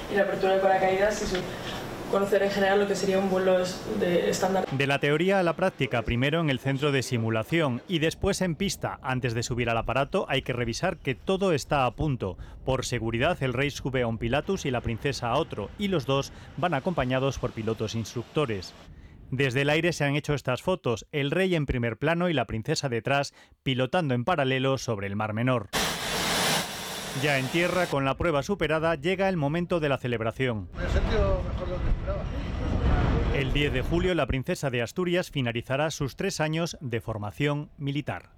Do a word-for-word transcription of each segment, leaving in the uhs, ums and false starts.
y la apertura de paracaídas y su, conocer en general lo que sería un vuelo de estándar. De la teoría a la práctica, primero en el centro de simulación y después en pista. Antes de subir al aparato hay que revisar que todo está a punto. Por seguridad, el rey sube a un Pilatus y la princesa a otro, y los dos van acompañados por pilotos instructores. Desde el aire se han hecho estas fotos, el rey en primer plano y la princesa detrás, pilotando en paralelo sobre el Mar Menor. Ya en tierra, con la prueba superada, llega el momento de la celebración. Me he sentido mejor de lo que esperaba. El diez de julio, la princesa de Asturias finalizará sus tres años de formación militar.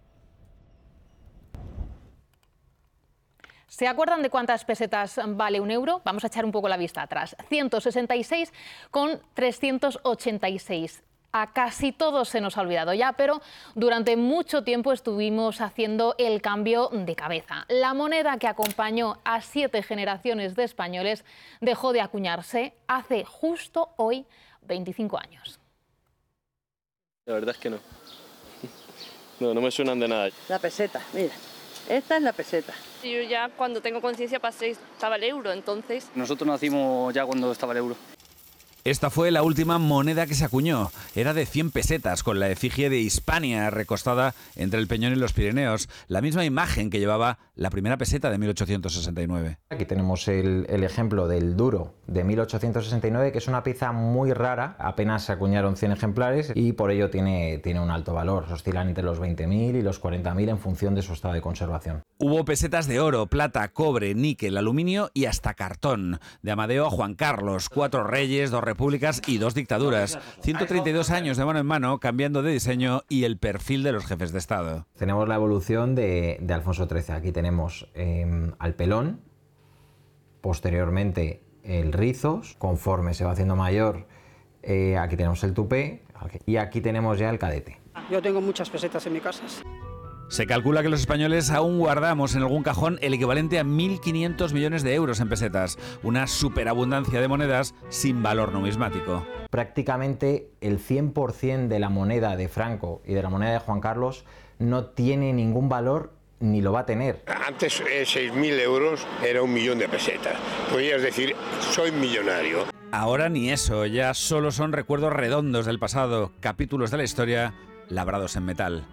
¿Se acuerdan de cuántas pesetas vale un euro? Vamos a echar un poco la vista atrás. ciento sesenta y seis con trescientos ochenta y seis. A casi todos se nos ha olvidado ya, pero durante mucho tiempo estuvimos haciendo el cambio de cabeza. La moneda que acompañó a siete generaciones de españoles dejó de acuñarse hace justo hoy veinticinco años. La verdad es que no. No, no me suenan de nada. La peseta, mira. Esta es la peseta. Yo ya cuando tengo conciencia pasé, estaba el euro, entonces... Nosotros nacimos ya cuando estaba el euro. Esta fue la última moneda que se acuñó. Era de cien pesetas, con la efigie de Hispania recostada entre el Peñón y los Pirineos. La misma imagen que llevaba la primera peseta de mil ochocientos sesenta y nueve. Aquí tenemos el, el ejemplo del duro de mil ochocientos sesenta y nueve, que es una pieza muy rara. Apenas se acuñaron cien ejemplares y por ello tiene, tiene un alto valor. Oscilan entre los veinte mil y los cuarenta mil en función de su estado de conservación. Hubo pesetas de oro, plata, cobre, níquel, aluminio y hasta cartón. De Amadeo a Juan Carlos, cuatro reyes, dos repúblicas y dos dictaduras. ciento treinta y dos años de mano en mano, cambiando de diseño y el perfil de los jefes de Estado. Tenemos la evolución de, de Alfonso trece. Aquí tenemos eh, al pelón, posteriormente el rizos, conforme se va haciendo mayor, eh, aquí tenemos el tupé y aquí tenemos ya el cadete. Yo tengo muchas pesetas en mi casa. Se calcula que los españoles aún guardamos en algún cajón el equivalente a mil quinientos millones de euros en pesetas, una superabundancia de monedas sin valor numismático. Prácticamente el cien por cien de la moneda de Franco y de la moneda de Juan Carlos no tiene ningún valor ni lo va a tener. Antes eh, seis mil euros era un millón de pesetas. Podías decir, soy millonario. Ahora ni eso, ya solo son recuerdos redondos del pasado, capítulos de la historia labrados en metal.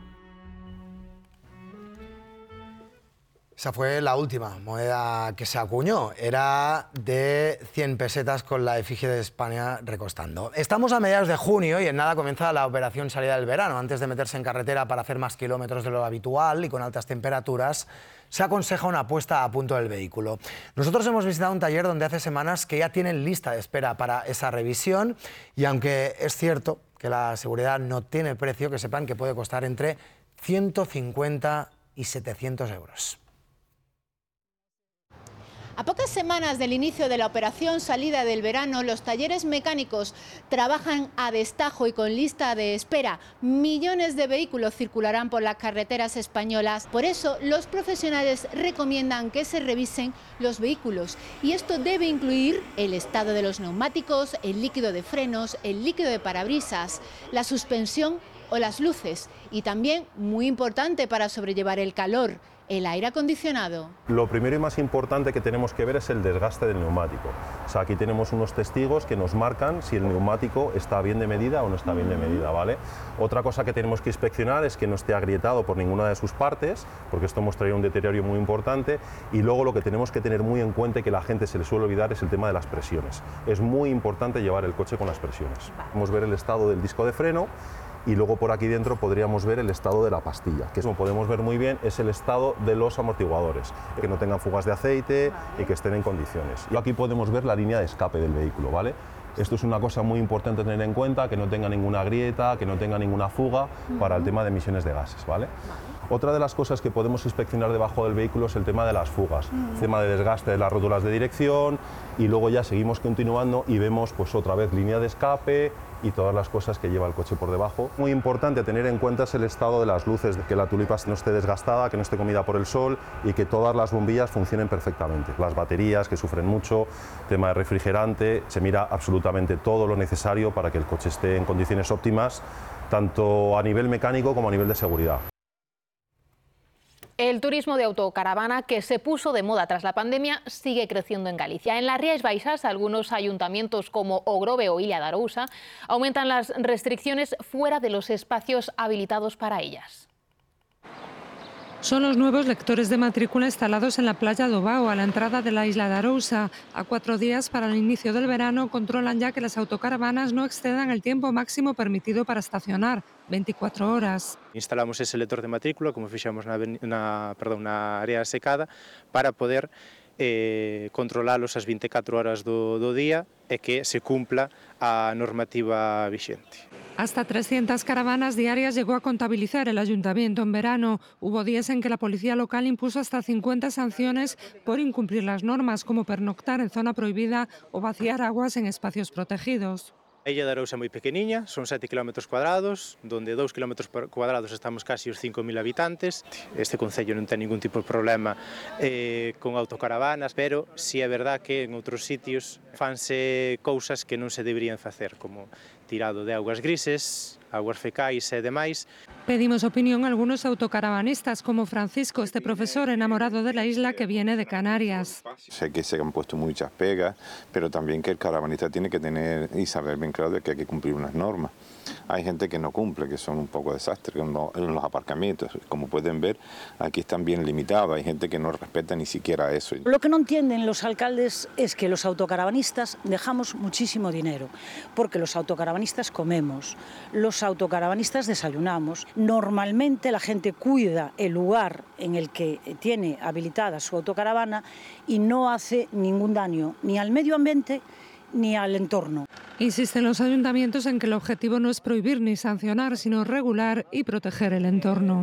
Esa fue la última moneda que se acuñó. Era de cien pesetas con la efigie de España recostando. Estamos a mediados de junio y en nada comienza la operación salida del verano. Antes de meterse en carretera para hacer más kilómetros de lo habitual y con altas temperaturas, se aconseja una puesta a punto del vehículo. Nosotros hemos visitado un taller donde hace semanas que ya tienen lista de espera para esa revisión y aunque es cierto que la seguridad no tiene precio, que sepan que puede costar entre ciento cincuenta y setecientos euros. A pocas semanas del inicio de la operación salida del verano, los talleres mecánicos trabajan a destajo y con lista de espera. Millones de vehículos circularán por las carreteras españolas. Por eso, los profesionales recomiendan que se revisen los vehículos. Y esto debe incluir el estado de los neumáticos, el líquido de frenos, el líquido de parabrisas, la suspensión o las luces. Y también, muy importante para sobrellevar el calor, el aire acondicionado. Lo primero y más importante que tenemos que ver es el desgaste del neumático. O sea, aquí tenemos unos testigos que nos marcan si el neumático está bien de medida o no está bien de medida, ¿vale? Otra cosa que tenemos que inspeccionar es que no esté agrietado por ninguna de sus partes, porque esto mostraría un deterioro muy importante. Y luego lo que tenemos que tener muy en cuenta y que la gente se le suele olvidar es el tema de las presiones. Es muy importante llevar el coche con las presiones. Vamos a ver el estado del disco de freno. Y luego por aquí dentro podríamos ver el estado de la pastilla, que como podemos ver muy bien es el estado de los amortiguadores, que no tengan fugas de aceite y que estén en condiciones. Y aquí podemos ver la línea de escape del vehículo, ¿vale? Esto es una cosa muy importante tener en cuenta, que no tenga ninguna grieta, que no tenga ninguna fuga para el tema de emisiones de gases, ¿vale? Otra de las cosas que podemos inspeccionar debajo del vehículo es el tema de las fugas, el tema de desgaste de las rótulas de dirección y luego ya seguimos continuando y vemos pues otra vez línea de escape y todas las cosas que lleva el coche por debajo. Muy importante tener en cuenta es el estado de las luces, que la tulipa no esté desgastada, que no esté comida por el sol y que todas las bombillas funcionen perfectamente. Las baterías que sufren mucho, tema de refrigerante, se mira absolutamente todo lo necesario para que el coche esté en condiciones óptimas, tanto a nivel mecánico como a nivel de seguridad. El turismo de autocaravana, que se puso de moda tras la pandemia, sigue creciendo en Galicia. En las Rías Baixas, algunos ayuntamientos como Ogrove o Illa de Arousa aumentan las restricciones fuera de los espacios habilitados para ellas. Son los nuevos lectores de matrícula instalados en la playa do Bao, a la entrada de la isla de Arousa. A cuatro días para el inicio del verano, controlan ya que las autocaravanas no excedan el tiempo máximo permitido para estacionar, veinticuatro horas. Instalamos ese lector de matrícula, como fixamos na, na, perdón, na área secada, para poder eh, controlalos as veinticuatro horas do, do día e que se cumpla a normativa vixente. Hasta trescientas caravanas diarias llegó a contabilizar el ayuntamiento en verano. Hubo días en que la policía local impuso hasta cincuenta sanciones por incumplir las normas, como pernoctar en zona prohibida o vaciar aguas en espacios protegidos. A Illa de Arousa é moi pequeniña, son sete kilómetros cuadrados, donde dous kilómetros cuadrados estamos casi os cinco mil habitantes. Este concello non ten ningún tipo de problema eh, con autocaravanas, pero si é verdad que en outros sitios fanse cousas que non se deberían facer, como tirado de augas grises, aguas fecais e demais. Pedimos opinión a algunos autocaravanistas, como Francisco, este profesor enamorado de la isla que viene de Canarias. Sé que se han puesto muchas pegas, pero también que el caravanista tiene que tener y saber bien claro de que hay que cumplir unas normas. Hay gente que no cumple, que son un poco desastres en los aparcamientos. Como pueden ver, aquí están bien limitados, hay gente que no respeta ni siquiera eso. Lo que no entienden los alcaldes es que los autocaravanistas dejamos muchísimo dinero, porque los autocaravanistas comemos, los autocaravanistas desayunamos. Normalmente la gente cuida el lugar en el que tiene habilitada su autocaravana y no hace ningún daño ni al medio ambiente ni al entorno. Insisten los ayuntamientos en que el objetivo no es prohibir ni sancionar, sino regular y proteger el entorno.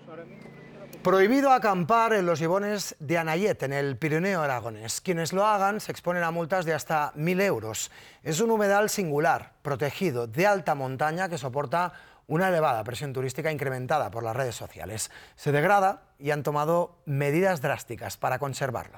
Prohibido acampar en los Gibones de Anayet, en el Pirineo aragonés. Quienes lo hagan se exponen a multas de hasta mil euros. Es un humedal singular, protegido, de alta montaña, que soporta una elevada presión turística incrementada por las redes sociales. Se degrada y han tomado medidas drásticas para conservarlo.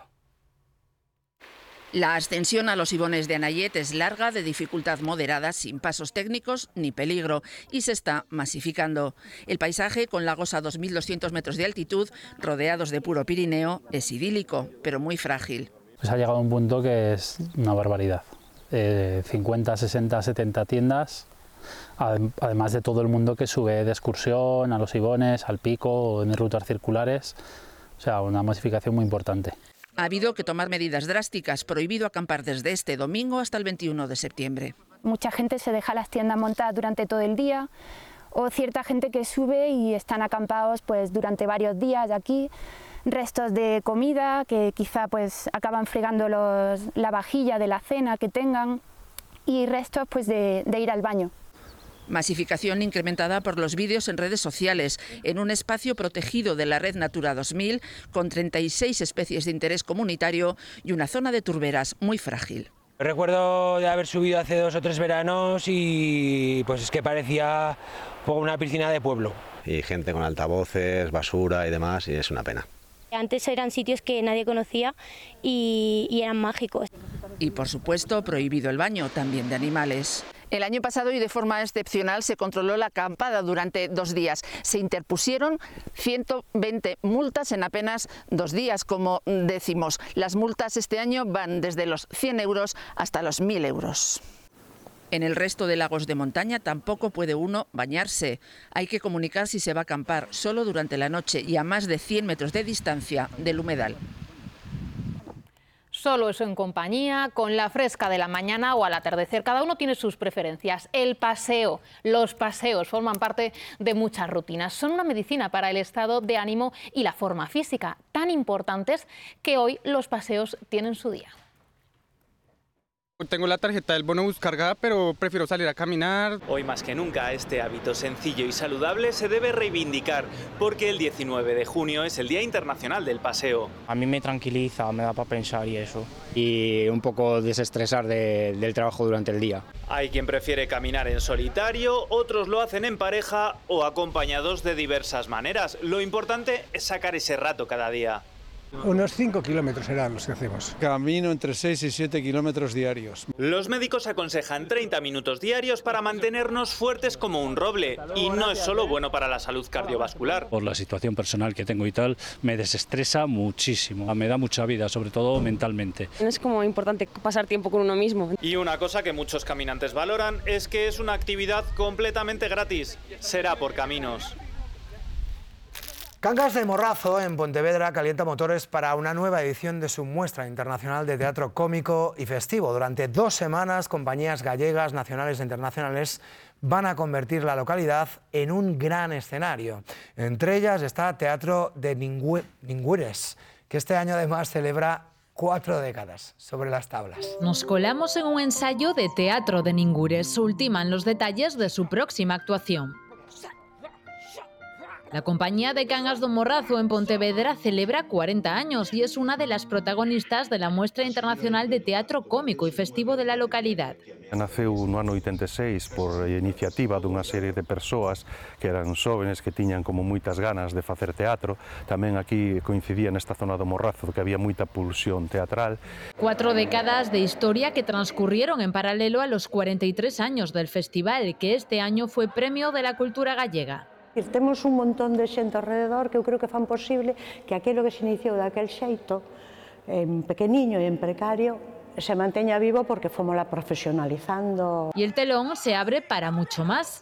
La ascensión a los Gibones de Anayet es larga, de dificultad moderada, sin pasos técnicos ni peligro, y se está masificando. El paisaje, con lagos a dos mil doscientos metros de altitud, rodeados de puro Pirineo, es idílico, pero muy frágil. Pues ha llegado a un punto que es una barbaridad. Eh, cincuenta, sesenta, setenta tiendas, además de todo el mundo que sube de excursión a los Gibones, al pico o en rutas circulares. O sea, una masificación muy importante. Ha habido que tomar medidas drásticas, prohibido acampar desde este domingo hasta el veintiuno de septiembre. Mucha gente se deja las tiendas montadas durante todo el día, o cierta gente que sube y están acampados pues durante varios días aquí, restos de comida que quizá pues acaban fregando los, la vajilla de la cena que tengan, y restos pues de, de ir al baño. Masificación incrementada por los vídeos en redes sociales, en un espacio protegido de la Red Natura dos mil, con treinta y seis especies de interés comunitario y una zona de turberas muy frágil. Recuerdo de haber subido hace dos o tres veranos y pues es que parecía una piscina de pueblo. Y gente con altavoces, basura y demás, y es una pena. Antes eran sitios que nadie conocía y, y eran mágicos. Y por supuesto, prohibido el baño también de animales. El año pasado y de forma excepcional se controló la acampada durante dos días. Se interpusieron ciento veinte multas en apenas dos días, como decimos. Las multas este año van desde los cien euros hasta los mil euros. En el resto de lagos de montaña tampoco puede uno bañarse. Hay que comunicar si se va a acampar solo durante la noche y a más de cien metros de distancia del humedal. Solo eso en compañía, con la fresca de la mañana o al atardecer. Cada uno tiene sus preferencias. El paseo, los paseos forman parte de muchas rutinas. Son una medicina para el estado de ánimo y la forma física, tan importantes que hoy los paseos tienen su día. Tengo la tarjeta del bono bus cargada, pero prefiero salir a caminar. Hoy más que nunca este hábito sencillo y saludable se debe reivindicar, porque el diecinueve de junio es el Día Internacional del Paseo. A mí me tranquiliza, me da para pensar y eso. Y un poco desestresar de, del trabajo durante el día. Hay quien prefiere caminar en solitario, otros lo hacen en pareja o acompañados de diversas maneras. Lo importante es sacar ese rato cada día. Unos cinco kilómetros serán los que hacemos. Camino entre seis y siete kilómetros diarios. Los médicos aconsejan treinta minutos diarios para mantenernos fuertes como un roble. Y no es solo bueno para la salud cardiovascular. Por la situación personal que tengo y tal, me desestresa muchísimo. Me da mucha vida, sobre todo mentalmente. Es como importante pasar tiempo con uno mismo. Y una cosa que muchos caminantes valoran es que es una actividad completamente gratis. Será por Caminos. Cangas de Morrazo, en Pontevedra, calienta motores para una nueva edición de su muestra internacional de teatro cómico y festivo. Durante dos semanas, compañías gallegas, nacionales e internacionales van a convertir la localidad en un gran escenario. Entre ellas está Teatro de Ningüires, que este año además celebra cuatro décadas sobre las tablas. Nos colamos en un ensayo de Teatro de Ningüires. Ultiman los detalles de su próxima actuación. La compañía de Cangas do Morrazo en Pontevedra celebra cuarenta años y es una de las protagonistas de la muestra internacional de teatro cómico y festivo de la localidad. Naceu no ano oitenta e seis por iniciativa dunha serie de persoas que eran xóvenes que tiñan como moitas ganas de facer teatro. Tamén aquí coincidía nesta zona do Morrazo que había moita pulsión teatral. Cuatro décadas de historia que transcurrieron en paralelo a los cuarenta y tres años del festival, que este año fue Premio de la Cultura Gallega. Temos un montón de xente alrededor que eu creo que fan posible que aquilo que se iniciou daquel xeito, en pequeniño e en precario, se manteña vivo porque fomos la profesionalizando. Y el telón se abre para mucho más.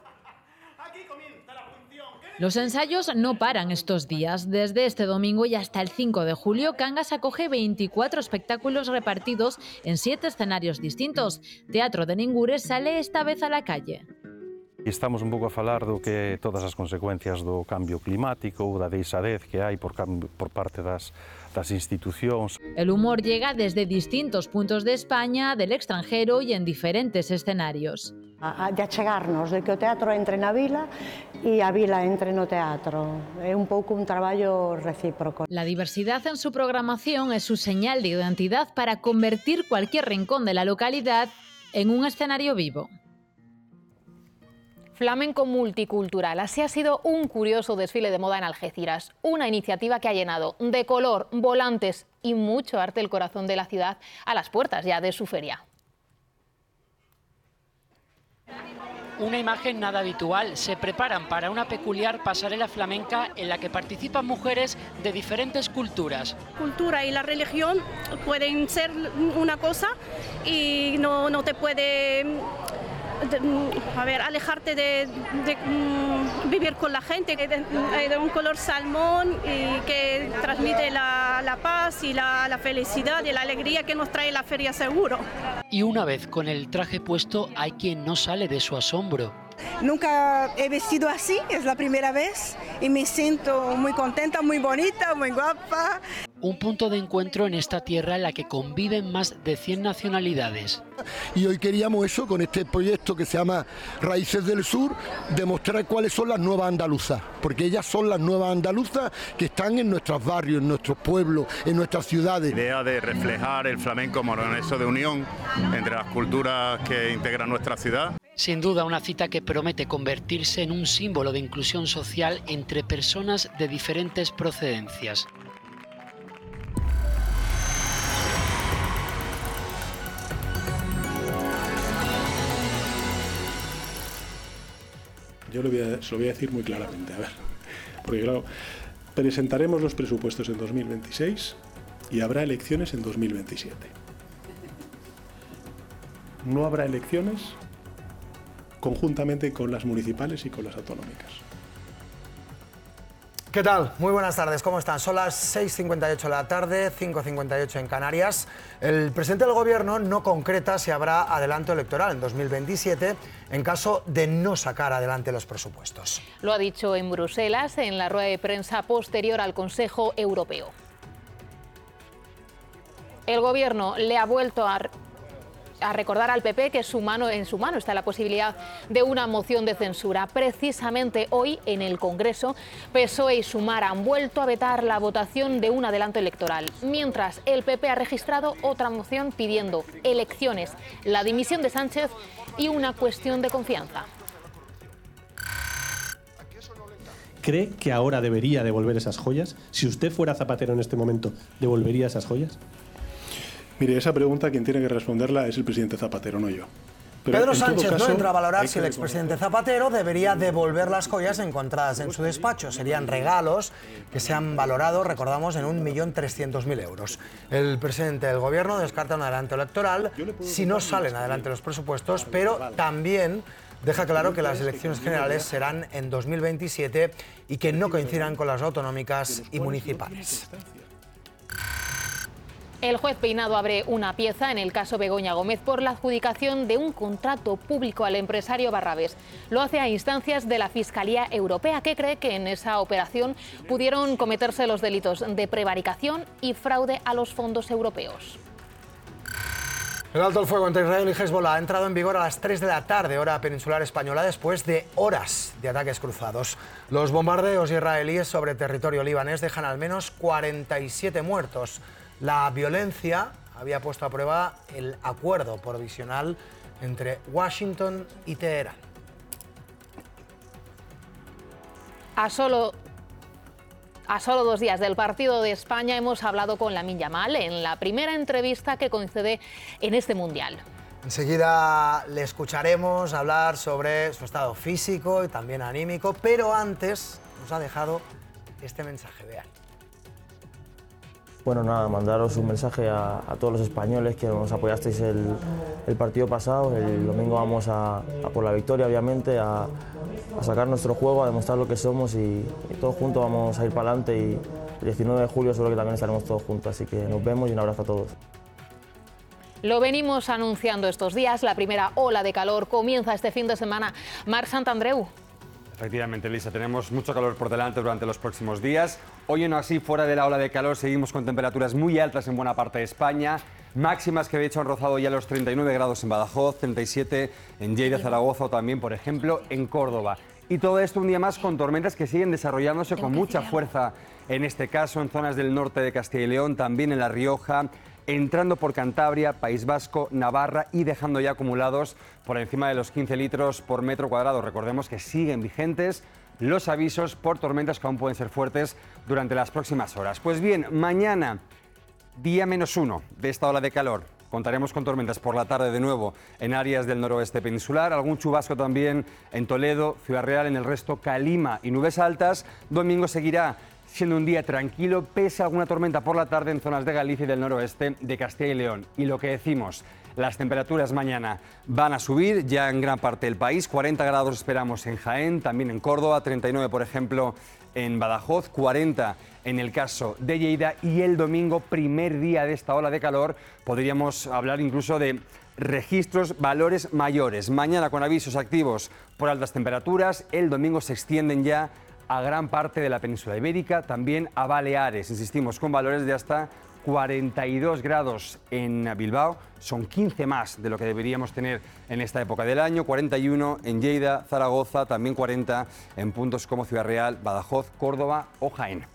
Los ensayos no paran estos días. Desde este domingo y hasta el cinco de julio, Cangas acoge veinticuatro espectáculos repartidos en siete escenarios distintos. Teatro de Ningüires sale esta vez a la calle. Estamos un pouco a falar do que todas as consecuencias do cambio climático ou da deixadez que hai por, por parte das, das institucións. El humor llega desde distintos puntos de España, del extranjero y en diferentes escenarios. A, de achegarnos, de que o teatro entre na vila e a vila entre no teatro. É un pouco un traballo recíproco. La diversidad en su programación es su señal de identidad para convertir cualquier rincón de la localidad en un escenario vivo. Flamenco multicultural. Así ha sido un curioso desfile de moda en Algeciras. Una iniciativa que ha llenado de color, volantes y mucho arte el corazón de la ciudad a las puertas ya de su feria. Una imagen nada habitual. Se preparan para una peculiar pasarela flamenca en la que participan mujeres de diferentes culturas. Cultura y la religión pueden ser una cosa y no, no te puede... De, a ver, alejarte de, de um, vivir con la gente, de, de un color salmón y que transmite la, la paz y la, la felicidad y la alegría que nos trae la feria seguro. Y una vez con el traje puesto hay quien no sale de su asombro. Nunca he vestido así, es la primera vez y me siento muy contenta, muy bonita, muy guapa. Un punto de encuentro en esta tierra en la que conviven más de cien nacionalidades. Y hoy queríamos eso, con este proyecto que se llama Raíces del Sur, demostrar cuáles son las nuevas andaluzas, porque ellas son las nuevas andaluzas que están en nuestros barrios, en nuestros pueblos, en nuestras ciudades. La idea de reflejar el flamenco como eso de unión entre las culturas que integran nuestra ciudad. Sin duda una cita que promete convertirse en un símbolo de inclusión social entre personas de diferentes procedencias. Yo lo voy a, se lo voy a decir muy claramente, a ver, porque claro, presentaremos los presupuestos en dos mil veintiséis y habrá elecciones en dos mil veintisiete. No habrá elecciones conjuntamente con las municipales y con las autonómicas. ¿Qué tal? Muy buenas tardes, ¿cómo están? Son las seis cincuenta y ocho de la tarde, cinco cincuenta y ocho en Canarias. El presidente del Gobierno no concreta si habrá adelanto electoral en dos mil veintisiete en caso de no sacar adelante los presupuestos. Lo ha dicho en Bruselas en la rueda de prensa posterior al Consejo Europeo. El Gobierno le ha vuelto a... a recordar al P P que su mano, en su mano está la posibilidad de una moción de censura. Precisamente hoy, en el Congreso, P S O E y Sumar han vuelto a vetar la votación de un adelanto electoral, mientras el P P ha registrado otra moción pidiendo elecciones, la dimisión de Sánchez y una cuestión de confianza. ¿Cree que ahora debería devolver esas joyas? Si usted fuera Zapatero en este momento, ¿devolvería esas joyas? Mire, esa pregunta quien tiene que responderla es el presidente Zapatero, no yo. Pero Pedro en todo Sánchez caso, no entra a valorar hay si que el expresidente Zapatero debería devolver las joyas encontradas en su despacho. Serían regalos que se han valorado, recordamos, en un millón trescientos mil euros. El presidente del gobierno descarta un adelanto electoral si no salen adelante los presupuestos, pero también deja claro que las elecciones generales serán en dos mil veintisiete y que no coincidan con las autonómicas y municipales. El juez Peinado abre una pieza en el caso Begoña Gómez por la adjudicación de un contrato público al empresario Barrabés. Lo hace a instancias de la Fiscalía Europea, que cree que en esa operación pudieron cometerse los delitos de prevaricación y fraude a los fondos europeos. El alto el fuego entre Israel y Hezbollah ha entrado en vigor a las tres de la tarde, hora peninsular española, después de horas de ataques cruzados. Los bombardeos israelíes sobre territorio libanés dejan al menos cuarenta y siete muertos. La violencia había puesto a prueba el acuerdo provisional entre Washington y Teherán. A solo, a solo dos días del partido de España hemos hablado con Lamine Yamal en la primera entrevista que concede en este Mundial. Enseguida le escucharemos hablar sobre su estado físico y también anímico, pero antes nos ha dejado este mensaje, vean. Bueno, nada, mandaros un mensaje a, a todos los españoles que nos apoyasteis el, el partido pasado. El domingo vamos a, a por la victoria, obviamente, a, a sacar nuestro juego, a demostrar lo que somos y, y todos juntos vamos a ir para adelante. Y el diecinueve de julio seguro que también estaremos todos juntos, así que nos vemos y un abrazo a todos. Lo venimos anunciando estos días, la primera ola de calor comienza este fin de semana. Marc Santandreu. Efectivamente, Elisa, tenemos mucho calor por delante durante los próximos días. Hoy en así, fuera de la ola de calor, seguimos con temperaturas muy altas en buena parte de España. Máximas que de hecho han rozado ya los treinta y nueve grados en Badajoz, treinta y siete en Lleida, Zaragoza o también, por ejemplo, en Córdoba. Y todo esto un día más con tormentas que siguen desarrollándose con mucha fuerza, en este caso en zonas del norte de Castilla y León, también en La Rioja, entrando por Cantabria, País Vasco, Navarra y dejando ya acumulados por encima de los quince litros por metro cuadrado. Recordemos que siguen vigentes los avisos por tormentas que aún pueden ser fuertes durante las próximas horas. Pues bien, mañana, día menos uno de esta ola de calor. Contaremos con tormentas por la tarde de nuevo en áreas del noroeste peninsular, algún chubasco también en Toledo, Ciudad Real, en el resto Calima y nubes altas. Domingo seguirá siendo un día tranquilo, pese a alguna tormenta por la tarde en zonas de Galicia y del noroeste de Castilla y León. Y lo que decimos, las temperaturas mañana van a subir ya en gran parte del país. cuarenta grados esperamos en Jaén, también en Córdoba, treinta y nueve por ejemplo en Badajoz, cuarenta en el caso de Lleida. Y el domingo, primer día de esta ola de calor, podríamos hablar incluso de registros, valores mayores. Mañana con avisos activos por altas temperaturas, el domingo se extienden ya a gran parte de la península ibérica, también a Baleares. Insistimos, con valores de hasta cuarenta y dos grados en Bilbao, son quince más de lo que deberíamos tener en esta época del año, cuarenta y uno en Lleida, Zaragoza, también cuarenta en puntos como Ciudad Real, Badajoz, Córdoba o Jaén.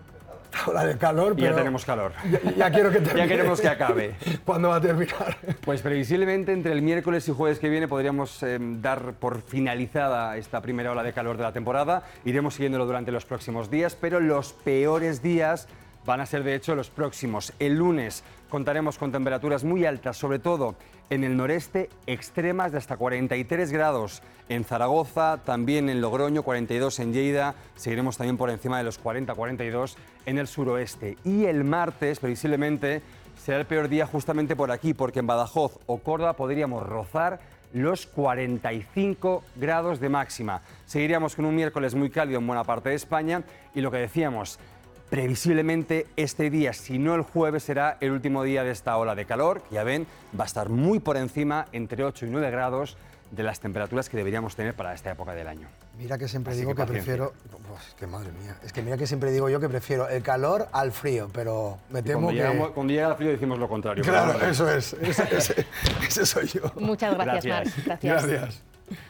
Ola de calor, pero ya tenemos calor. Ya, ya quiero que termine. Ya queremos que acabe. ¿Cuándo va a terminar? Pues previsiblemente entre el miércoles y jueves que viene podríamos eh, dar por finalizada esta primera ola de calor de la temporada. Iremos siguiéndolo durante los próximos días, pero los peores días van a ser de hecho los próximos. El lunes contaremos con temperaturas muy altas, sobre todo en el noreste, extremas de hasta cuarenta y tres grados en Zaragoza, también en Logroño, cuarenta y dos en Lleida, seguiremos también por encima de los cuarenta a cuarenta y dos en el suroeste. Y el martes, previsiblemente, será el peor día justamente por aquí, porque en Badajoz o Córdoba podríamos rozar los cuarenta y cinco grados de máxima. Seguiríamos con un miércoles muy cálido en buena parte de España y lo que decíamos, previsiblemente este día, si no el jueves, será el último día de esta ola de calor. Ya ven, va a estar muy por encima, entre ocho y nueve grados, de las temperaturas que deberíamos tener para esta época del año. Mira que siempre Así digo que que, prefiero... Pues, que madre mía, es que mira que siempre digo yo que prefiero el calor al frío, pero me temo cuando que... Llegamos, cuando llega el frío decimos lo contrario. Claro, pero... eso es, ese, ese, ese soy yo. Muchas gracias, gracias. Marc. Gracias. Gracias.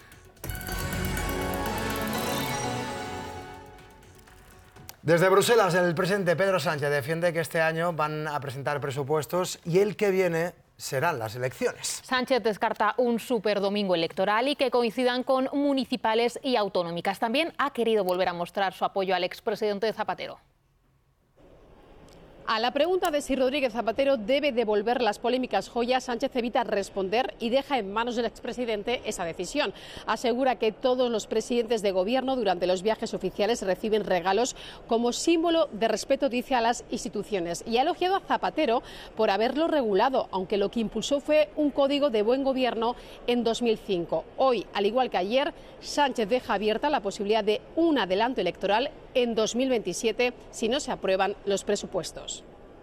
Desde Bruselas, el presidente Pedro Sánchez defiende que este año van a presentar presupuestos y el que viene serán las elecciones. Sánchez descarta un superdomingo electoral y que coincidan con municipales y autonómicas. También ha querido volver a mostrar su apoyo al expresidente Zapatero. A la pregunta de si Rodríguez Zapatero debe devolver las polémicas joyas, Sánchez evita responder y deja en manos del expresidente esa decisión. Asegura que todos los presidentes de gobierno durante los viajes oficiales reciben regalos como símbolo de respeto, dice, a las instituciones. Y ha elogiado a Zapatero por haberlo regulado, aunque lo que impulsó fue un código de buen gobierno en dos mil cinco. Hoy, al igual que ayer, Sánchez deja abierta la posibilidad de un adelanto electoral en dos mil veintisiete si no se aprueban los presupuestos.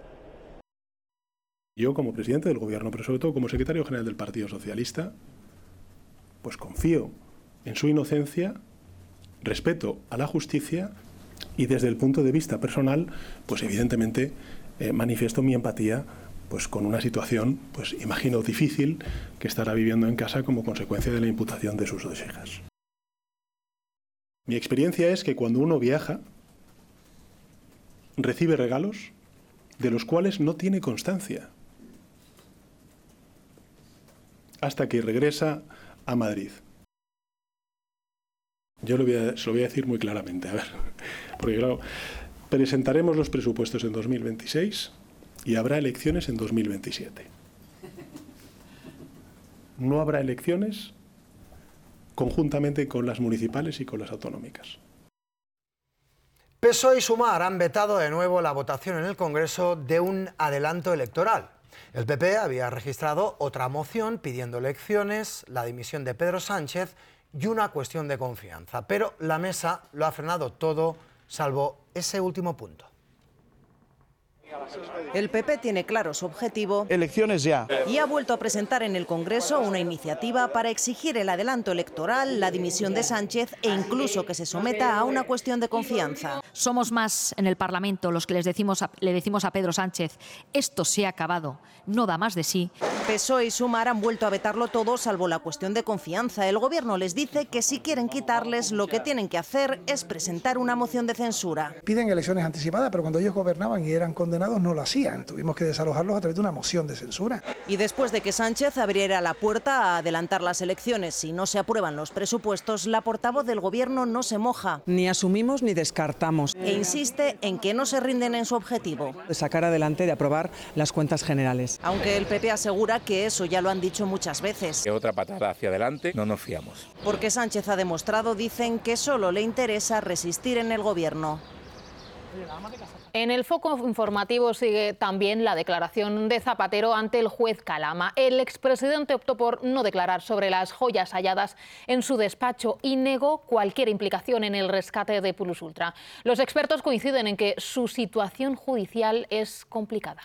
Yo, como presidente del Gobierno, pero sobre todo como secretario general del Partido Socialista, pues confío en su inocencia, respeto a la justicia y desde el punto de vista personal, pues evidentemente eh, manifiesto mi empatía pues con una situación, pues imagino, difícil que estará viviendo en casa como consecuencia de la imputación de sus dos hijas. Mi experiencia es que cuando uno viaja, recibe regalos de los cuales no tiene constancia, hasta que regresa a Madrid. Yo lo voy a, se lo voy a decir muy claramente, a ver, porque claro, presentaremos los presupuestos en dos mil veintiséis y habrá elecciones en dos mil veintisiete. No habrá elecciones conjuntamente con las municipales y con las autonómicas. P S O E y Sumar han vetado de nuevo la votación en el Congreso de un adelanto electoral. El P P había registrado otra moción pidiendo elecciones, la dimisión de Pedro Sánchez y una cuestión de confianza. Pero la mesa lo ha frenado todo, salvo ese último punto. El P P tiene claro su objetivo. Elecciones ya. Y ha vuelto a presentar en el Congreso una iniciativa para exigir el adelanto electoral, la dimisión de Sánchez e incluso que se someta a una cuestión de confianza. Somos más en el Parlamento los que les decimos a, le decimos a Pedro Sánchez, esto se ha acabado, no da más de sí. P S O E y Sumar han vuelto a vetarlo todo salvo la cuestión de confianza. El Gobierno les dice que si quieren quitarles, lo que tienen que hacer es presentar una moción de censura. Piden elecciones anticipadas, pero cuando ellos gobernaban y eran condenados no lo hacían. Tuvimos que desalojarlos a través de una moción de censura. Y después de que Sánchez abriera la puerta a adelantar las elecciones si no se aprueban los presupuestos, la portavoz del Gobierno no se moja. Ni asumimos ni descartamos. E insiste en que no se rinden en su objetivo. De sacar adelante, de aprobar las cuentas generales. Aunque el P P asegura que eso ya lo han dicho muchas veces. Que otra patada hacia adelante, no nos fiamos. Porque Sánchez ha demostrado, dicen, que solo le interesa resistir en el Gobierno. En el foco informativo sigue también la declaración de Zapatero ante el juez Calama. El expresidente optó por no declarar sobre las joyas halladas en su despacho y negó cualquier implicación en el rescate de Plus Ultra. Los expertos coinciden en que su situación judicial es complicada.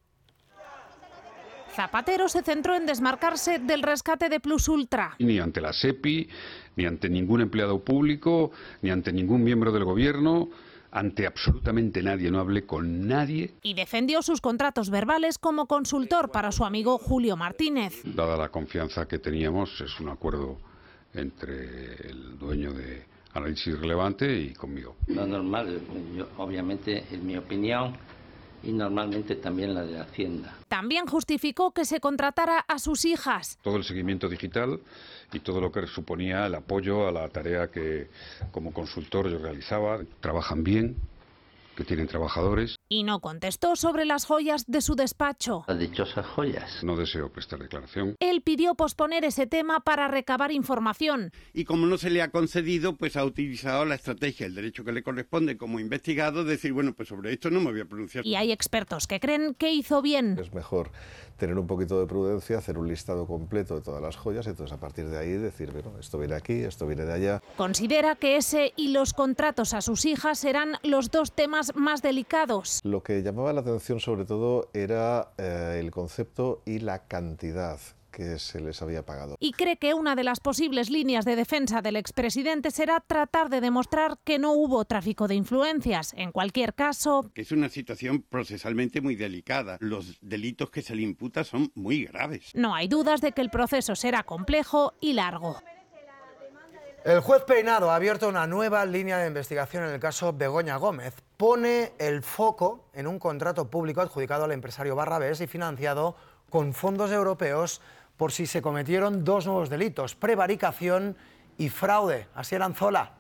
Zapatero se centró en desmarcarse del rescate de Plus Ultra. Ni ante la SEPI, ni ante ningún empleado público, ni ante ningún miembro del Gobierno, ante absolutamente nadie, no hablé con nadie. Y defendió sus contratos verbales como consultor para su amigo Julio Martínez. Dada la confianza que teníamos, es un acuerdo entre el dueño de Análisis Relevante y conmigo. Lo normal, yo, obviamente, es mi opinión y normalmente también la de Hacienda. También justificó que se contratara a sus hijas. Todo el seguimiento digital y todo lo que suponía el apoyo a la tarea que como consultor yo realizaba. Trabajan bien, que tienen trabajadores. Y no contestó sobre las joyas de su despacho. Las dichosas joyas. No deseo prestar declaración. Él pidió posponer ese tema para recabar información. Y como no se le ha concedido, pues ha utilizado la estrategia, el derecho que le corresponde como investigado, decir, bueno, pues sobre esto no me voy a pronunciar. Y hay expertos que creen que hizo bien. Es mejor tener un poquito de prudencia, hacer un listado completo de todas las joyas y entonces a partir de ahí decir, bueno, esto viene aquí, esto viene de allá. Considera que ese y los contratos a sus hijas serán los dos temas más delicados. Lo que llamaba la atención sobre todo era eh, el concepto y la cantidad que se les había pagado. Y cree que una de las posibles líneas de defensa del expresidente será tratar de demostrar que no hubo tráfico de influencias. En cualquier caso... Que es una situación procesalmente muy delicada. Los delitos que se le imputan son muy graves. No hay dudas de que el proceso será complejo y largo. El juez Peinado ha abierto una nueva línea de investigación en el caso Begoña Gómez. Pone el foco en un contrato público adjudicado al empresario Barrabés y financiado con fondos europeos por si se cometieron dos nuevos delitos, prevaricación y fraude. Asier Anzola.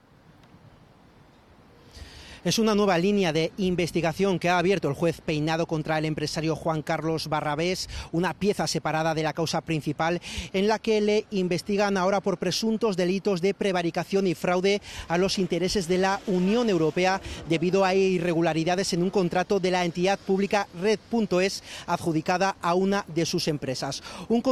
Es una nueva línea de investigación que ha abierto el juez Peinado contra el empresario Juan Carlos Barrabés, una pieza separada de la causa principal en la que le investigan ahora por presuntos delitos de prevaricación y fraude a los intereses de la Unión Europea debido a irregularidades en un contrato de la entidad pública Red punto es adjudicada a una de sus empresas. Un